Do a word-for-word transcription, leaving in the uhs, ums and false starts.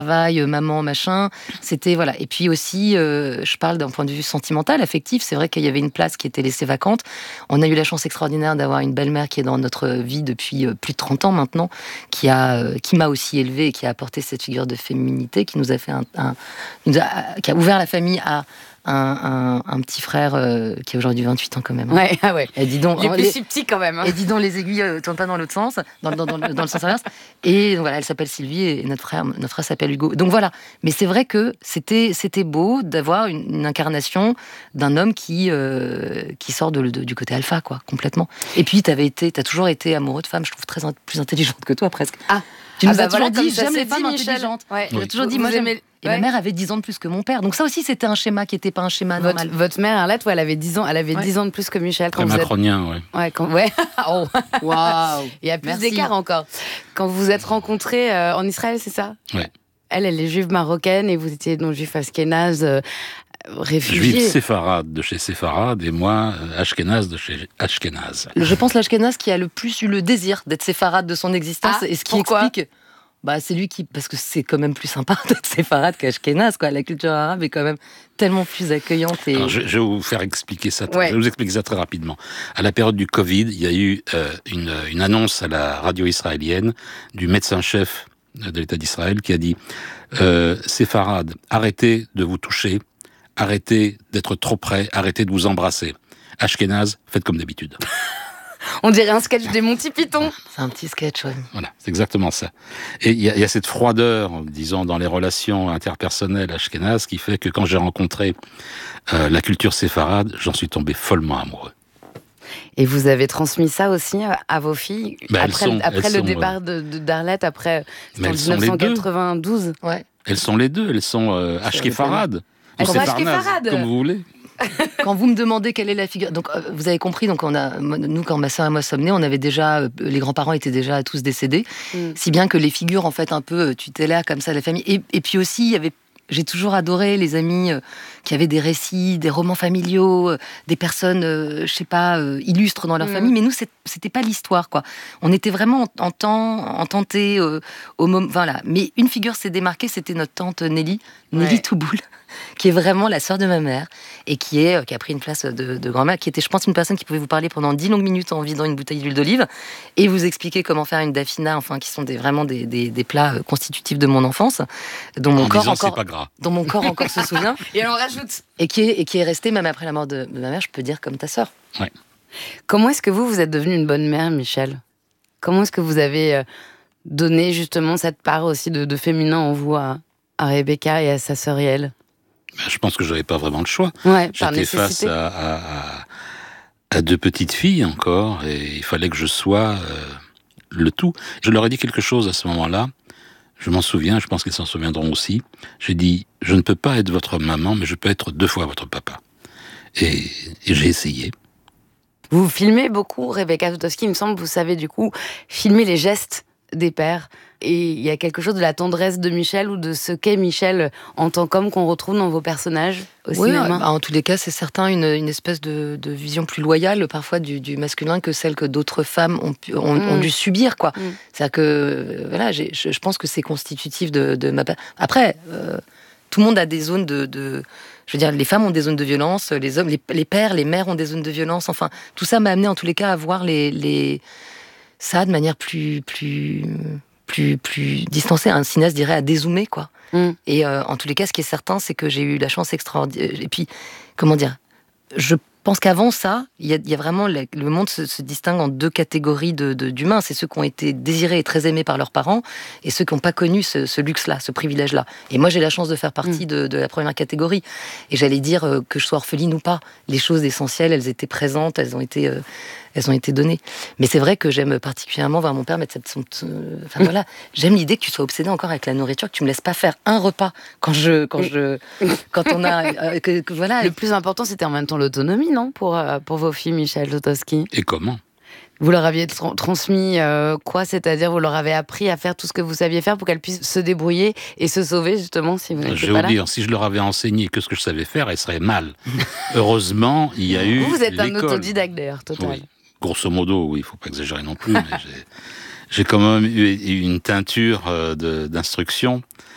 travail, euh, maman, machin. C'était, voilà. Et puis aussi, euh, je parle d'un point de vue sentimental, affectif. C'est vrai qu'il y avait une place qui était laissée vacante. On a eu la chance extraordinaire d'avoir une belle-mère qui est dans notre vie depuis euh, plus de trente ans maintenant, qui a, euh, qui m'a aussi élevée et qui a apporté cette figure de féminité, qui nous a fait un, un nous a, qui a ouvert la famille à Un, un, un petit frère euh, qui a aujourd'hui vingt-huit ans quand même. Hein. Ouais, ah ouais. Et dis donc, il est plus les, si petit quand même. Hein. Et dis donc, les aiguilles ne euh, tournent pas dans l'autre sens, dans, dans, dans, dans le sens inverse. Et donc, voilà, elle s'appelle Sylvie et notre frère, notre frère s'appelle Hugo. Donc voilà. Mais c'est vrai que c'était, c'était beau d'avoir une, une incarnation d'un homme qui, euh, qui sort de, de, du côté alpha, quoi, complètement. Et puis, tu as toujours été amoureux de femmes, je trouve, très plus intelligentes que toi, presque. Ah, tu nous ah as bah toujours voilà, dit, j'aime les femmes intelligentes. Ouais. Tu Oui. as toujours dit, vous moi, j'aime... aimez... Et ouais. ma mère avait dix ans de plus que mon père. Donc ça aussi, c'était un schéma qui n'était pas un schéma votre, normal. Votre mère, Arlette, ouais, elle avait dix ans, elle avait ouais. dix ans de plus que Michel. Très macronien, êtes... ouais. Ouais, quand... ouais. Oh. Waouh. Il y a plus Merci. d'écart encore. Quand vous vous êtes rencontrés euh, en Israël, c'est ça? Ouais. Elle, elle est juive marocaine et vous étiez donc juif ashkénaze, euh, réfugié. Juif séfarade de chez séfarade et moi ashkénaze de chez ashkénaze. Je pense l'ashkénaze qui a le plus eu le désir d'être séfarade de son existence ah, et ce qui pourquoi explique. Bah, c'est lui qui, parce que c'est quand même plus sympa d'être séfarade qu'ashkénaze, quoi. La culture arabe est quand même tellement plus accueillante. Et... Alors, je, je vais vous faire expliquer ça. Ouais. Je vais vous expliquer ça très rapidement. À la période du Covid, il y a eu euh, une, une annonce à la radio israélienne du médecin-chef de l'État d'Israël qui a dit euh, séfarade, arrêtez de vous toucher, arrêtez d'être trop près, arrêtez de vous embrasser. Ashkénaze, faites comme d'habitude. On dirait un sketch des Monty Python. C'est un petit sketch, ouais. Voilà, c'est exactement ça. Et il y, y a cette froideur, disons, dans les relations interpersonnelles ashkénazes qui fait que quand j'ai rencontré euh, la culture séfarade, j'en suis tombé follement amoureux. Et vous avez transmis ça aussi à vos filles ben après, sont, après le sont, départ euh... de, de d'Arlette, après en dix-neuf cent quatre-vingt-douze. Ouais. Elles sont les deux, elles sont euh, ashkéfarades. Elles sont ashkéfarades. Comme vous voulez. Quand vous me demandez quelle est la figure, donc euh, vous avez compris, donc on a, nous quand ma sœur et moi sommes nés, on avait déjà, euh, les grands-parents étaient déjà tous décédés, mm. si bien que les figures en fait un peu tutélaires comme ça, la famille, et, et puis aussi il y avait, j'ai toujours adoré les amis euh, qui avaient des récits, des romans familiaux, euh, des personnes, euh, je sais pas, euh, illustres dans leur mm. famille, mais nous c'est, c'était pas l'histoire quoi. On était vraiment en, en temps, en tenté euh, au moment, voilà. Mais une figure s'est démarquée, c'était notre tante Nelly, Nelly ouais. Touboul, qui est vraiment la sœur de ma mère et qui est qui a pris une place de, de grand-mère, qui était, je pense, une personne qui pouvait vous parler pendant dix longues minutes en vidant une bouteille d'huile d'olive et vous expliquer comment faire une dafina, enfin, qui sont des, vraiment des, des, des plats constitutifs de mon enfance, dont mon en corps disant, encore, c'est pas gras. dont mon corps encore se souvient. Et on rajoute. Et qui est et qui est resté même après la mort de, de ma mère, je peux dire comme ta sœur. Ouais. Comment est-ce que vous vous êtes devenue une bonne mère, Michel? Comment est-ce que vous avez donné justement cette part aussi de, de féminin en vous à, à Rebecca et à sa sœur Yael? Ben, je pense que j'avais pas vraiment le choix. Ouais, J'étais face à, à, à, à deux petites filles encore, et il fallait que je sois euh, le tout. Je leur ai dit quelque chose à ce moment-là, je m'en souviens, je pense qu'ils s'en souviendront aussi. J'ai dit, je ne peux pas être votre maman, mais je peux être deux fois votre papa. Et, et j'ai essayé. Vous filmez beaucoup, Rebecca Zlotowski, il me semble, vous savez du coup filmer les gestes des pères. Et il y a quelque chose de la tendresse de Michel ou de ce qu'est Michel en tant qu'homme qu'on retrouve dans vos personnages au oui, cinéma. Bah, en tous les cas, c'est certain une, une espèce de, de vision plus loyale parfois du, du masculin que celle que d'autres femmes ont, pu, ont, mmh. ont dû subir, quoi. Mmh. C'est-à-dire que voilà, j'ai, je, je pense que c'est constitutif de, de ma. Après, euh, tout le monde a des zones de, de. Je veux dire, les femmes ont des zones de violence, les hommes, les, les pères, les mères ont des zones de violence. Enfin, tout ça m'a amené en tous les cas à voir les, les ça de manière plus plus. Plus, plus distancé, un cinéaste dirait à dézoomer, quoi. Mm. Et euh, en tous les cas, ce qui est certain, c'est que j'ai eu la chance extraordinaire. Et puis, comment dire, je pense qu'avant ça, il y, y a vraiment le, le monde se, se distingue en deux catégories de, de, d'humains. C'est ceux qui ont été désirés et très aimés par leurs parents, et ceux qui n'ont pas connu ce, ce luxe-là, ce privilège-là. Et moi, j'ai la chance de faire partie mm. de, de la première catégorie. Et j'allais dire euh, que je sois orpheline ou pas, les choses essentielles, elles étaient présentes, elles ont été. Euh, elles ont été données. Mais c'est vrai que j'aime particulièrement voir mon père mettre cette... Son, euh, enfin voilà, j'aime l'idée que tu sois obsédé encore avec la nourriture, que tu me laisses pas faire un repas quand je... Quand, je, quand on a... Euh, que, que, voilà. Le plus important, c'était en même temps l'autonomie, non, pour, euh, pour vos filles, Michel Zlotowski? Et comment? Vous leur aviez tra- transmis euh, quoi? C'est-à-dire, vous leur avez appris à faire tout ce que vous saviez faire pour qu'elles puissent se débrouiller et se sauver, justement, si vous n'étiez je vais pas vous là? dire, si je leur avais enseigné que ce que je savais faire, elles seraient mal. Heureusement, il y a eu Vous, vous êtes l'école. Un autodidacte, d'ailleurs, total. Oui. Grosso modo, oui, il ne faut pas exagérer non plus, mais j'ai, j'ai quand même eu une teinture de, d'instruction